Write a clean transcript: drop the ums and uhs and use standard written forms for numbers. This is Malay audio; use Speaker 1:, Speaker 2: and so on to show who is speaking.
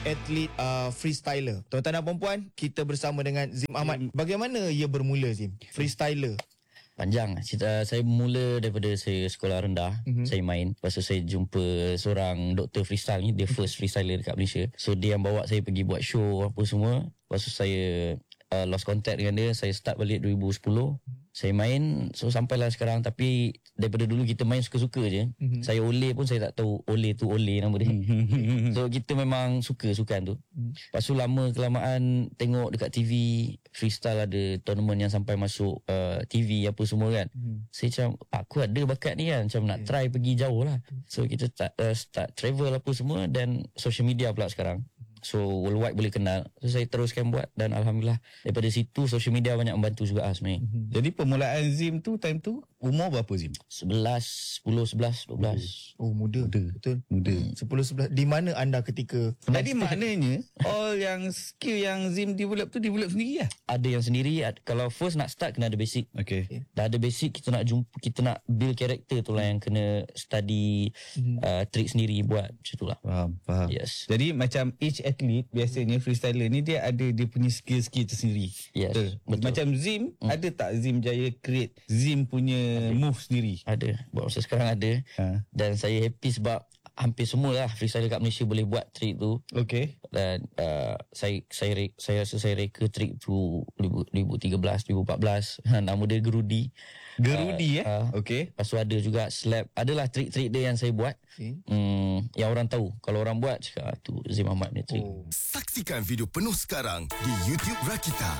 Speaker 1: atlet freestyler. Tuan-tuan dan puan-puan, kita bersama dengan Zim Ahmad. Bagaimana ia bermula, Zim? Freestyler.
Speaker 2: Panjang cerita. Saya mula daripada saya sekolah rendah. Saya main. Lepas tu saya jumpa seorang doktor freestyle ni. Dia first freestyler dekat Malaysia. So dia yang bawa saya pergi buat show apa semua. Lepas tu saya lost contact dengan dia. Saya start balik 2010. Saya main. So sampailah sekarang. Tapi daripada dulu kita main suka-suka je. Saya Ole pun saya tak tahu Ole tu Ole nama dia. So kita memang suka sukan tu. Lepas tu lama kelamaan tengok dekat TV freestyle ada tournament yang sampai masuk TV apa semua kan. Saya macam aku ada bakat ni kan. Macam nak try pergi jauh lah. So kita start travel apa semua. Dan social media pula sekarang. So worldwide boleh kenal. So saya teruskan buat. Dan Alhamdulillah daripada situ social media banyak membantu juga sebenarnya.
Speaker 3: Jadi permulaan Zim tu, time tu umur berapa Zim?
Speaker 2: 11, 10, 11, 12.
Speaker 1: Oh, muda. Betul.
Speaker 3: Muda.
Speaker 1: 10-11. Di mana anda ketika...
Speaker 3: Jadi maknanya all yang skill yang Zim develop tu develop sendiri lah?
Speaker 2: Ada yang sendiri. Kalau first nak start kena ada basic.
Speaker 3: Okay.
Speaker 2: Dah ada basic, kita nak jumpa, kita nak build karakter tu lah yang kena study trick sendiri buat. Macam tu lah.
Speaker 3: Faham.
Speaker 2: Yes.
Speaker 3: Jadi macam each athlete biasanya freestyler ni dia ada dia punya skill-skill tersendiri.
Speaker 2: Yes, betul.
Speaker 3: Macam Zim, ada tak Zim jaya create Zim punya move sendiri?
Speaker 2: Ada. Buat masa sekarang ada. Dan saya happy sebab hampir semua lah freestyler kat Malaysia boleh buat trick tu.
Speaker 3: Okay.
Speaker 2: Dan saya rasa saya reka trick tu 2013, 2014. Nama dia Gerudi.
Speaker 3: Gerudi
Speaker 2: Okay. Lepas tu ada juga slap. Adalah trik-trik dia yang saya buat. Yang orang tahu. Kalau orang buat cakap tu Zim Ahmad punya trik.
Speaker 4: Saksikan video penuh sekarang di YouTube Rakita.